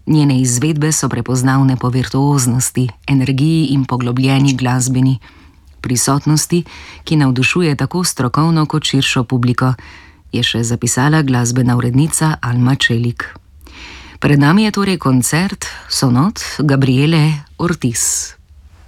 Njene izvedbe so prepoznavne po virtuoznosti, energiji in poglobljeni glasbeni prisotnosti, ki navdušuje tako strokovno kot širšo publiko, je še zapisala glasbena urednica Alma Čelik. Pred nami je torej koncert Sonot Gabriele Ortiz.